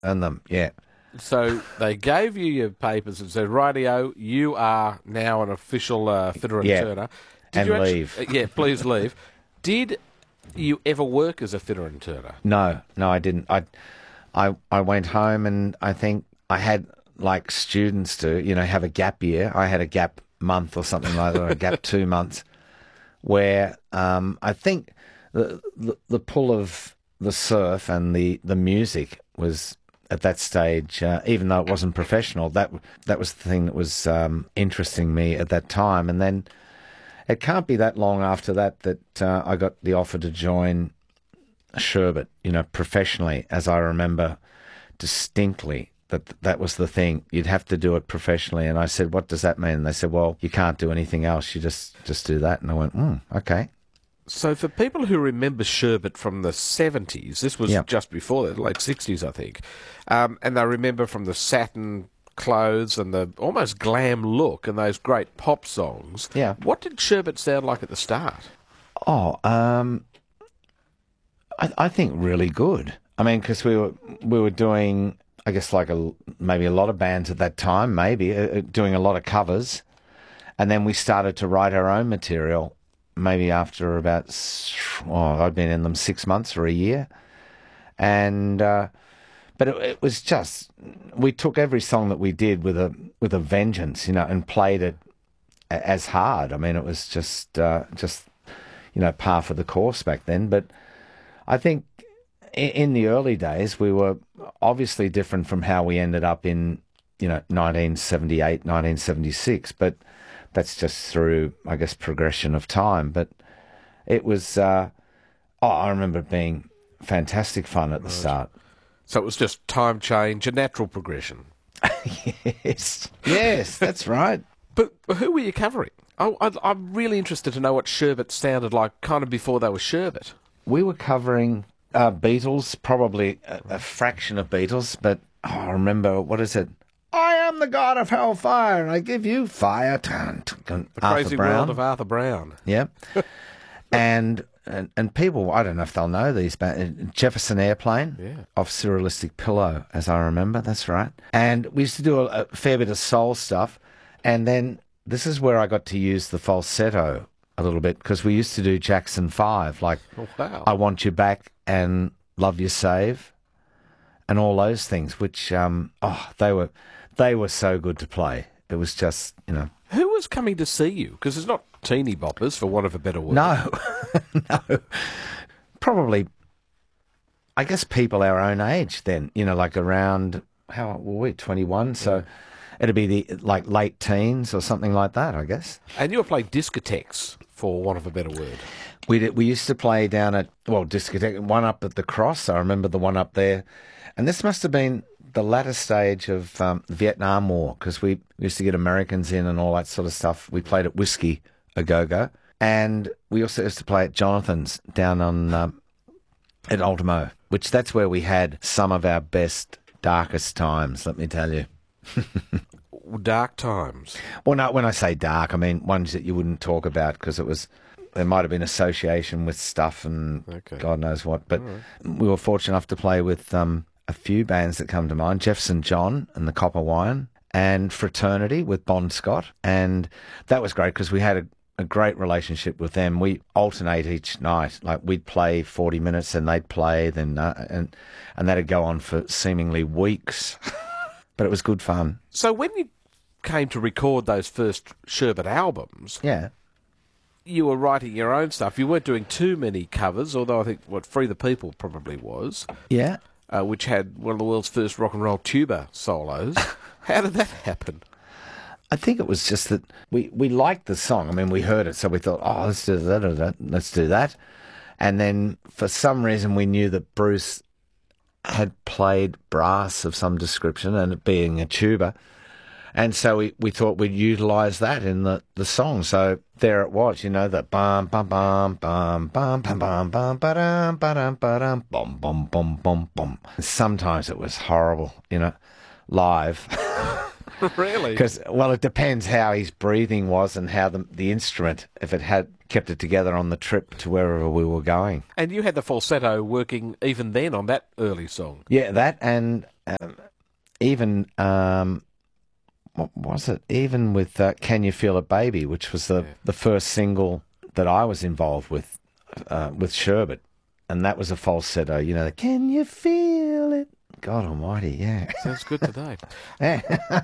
and them, yeah. So they gave you your papers and said, "Rightio, you are now an official fitter and Yeah, turner." Did and you actually, leave. yeah, please leave. Did you ever work as a fitter and turner? No, I didn't. I went home, and I think I had, like students do, have a gap year. I had a gap month or something like that, or a gap 2 months, where I think the pull of the surf and the music was at that stage, even though it wasn't professional, that was the thing that was interesting me at that time. And then it can't be that long after that I got the offer to join Sherbet, professionally, as I remember distinctly. That was the thing. You'd have to do it professionally. And I said, what does that mean? And they said, well, you can't do anything else. You just do that. And I went, okay. So for people who remember Sherbet from the 70s, this was just before the late 60s, I think, and they remember from the satin clothes and the almost glam look and those great pop songs. Yeah. What did Sherbet sound like at the start? Oh, I think really good. I mean, because we were doing, I guess, like maybe a lot of bands at that time, doing a lot of covers, and then we started to write our own material. Maybe after about, I'd been in them 6 months or a year, and but it was just, we took every song that we did with a vengeance, and played it as hard. I mean, it was just par for the course back then. But I think in the early days we were obviously different from how we ended up in 1978, 1976, but that's just through, I guess, progression of time. But it was, I remember it being fantastic fun at the start. So it was just time change, a natural progression. Yes, that's right. But who were you covering? I'm really interested to know what Sherbet sounded like kind of before they were Sherbet. We were covering Beatles, probably a fraction of Beatles, but I remember, what is it? I am the god of hellfire, and I give you fire. The Crazy World of Arthur Brown. Yeah. and people, I don't know if they'll know these, but Jefferson Airplane off Surrealistic Pillow, as I remember, that's right. And we used to do a fair bit of soul stuff, and then this is where I got to use the falsetto a little bit, because we used to do Jackson 5, like I Want You Back and Love You Save, and all those things, which, they were so good to play. It was just, Who was coming to see you? Because it's not teeny boppers, for want of a better word. No. No. Probably, I guess, people our own age then, like around, how old were we, 21? So it'd be the late teens or something like that, I guess. And you were playing discotheques, for want of a better word. We used to play down at, discotheque, one up at the Cross. I remember the one up there. And this must have been the latter stage of the Vietnam War, because we used to get Americans in and all that sort of stuff. We played at Whiskey A Go-Go, and we also used to play at Jonathan's down on at Ultimo, which that's where we had some of our best, darkest times, let me tell you. Dark times? Well, no, when I say dark, I mean ones that you wouldn't talk about, because there might have been association with stuff and God knows what. But we were fortunate enough to play with a few bands that come to mind: Jefferson John and the Copper Wine, and Fraternity with Bon Scott. And that was great because we had a great relationship with them. We alternate each night. Like, we'd play 40 minutes and they'd play, then and that'd go on for seemingly weeks. But it was good fun. So when you came to record those first Sherbet albums, you were writing your own stuff. You weren't doing too many covers, although I think Free the People probably was. Yeah. Which had one of the world's first rock and roll tuba solos. How did that happen? I think it was just that we liked the song. I mean, we heard it, so we thought, let's do that or that, let's do that. And then for some reason we knew that Bruce had played brass of some description, and it being a tuba. And so we thought we'd utilise that in the song. So there it was, the bum bum bum bum bum bum bum bum ba-dum ba-dum ba-dum bum bum bum bum bum. Sometimes it was horrible, live. Really? Because, it depends how his breathing was and how the instrument, if it had kept it together on the trip to wherever we were going. And you had the falsetto working even then on that early song. Yeah, that, and even what was it? Even with "Can You Feel It, Baby," which was the first single that I was involved with Sherbet, and that was a falsetto. You know, the "Can you feel it?" God Almighty, yeah. Sounds good today. Yeah.